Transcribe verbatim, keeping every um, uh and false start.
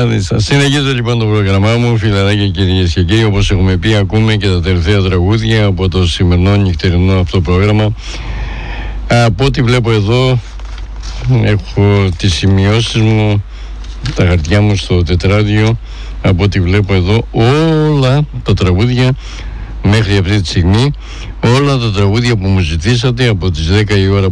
μάλιστα. Συνεχίζω λοιπόν το πρόγραμμά μου, φιλαράκια κυρίες και κύριοι. Όπως έχουμε πει, ακούμε και τα τελευταία τραγούδια από το σημερινό νυχτερινό αυτό πρόγραμμα. Από ό,τι βλέπω εδώ, έχω τις σημειώσεις μου, τα χαρτιά μου στο τετράδιο. Από ό,τι βλέπω εδώ, όλα τα τραγούδια μέχρι αυτή τη στιγμή, όλα τα τραγούδια που μου ζητήσατε από τις δέκα η ώρα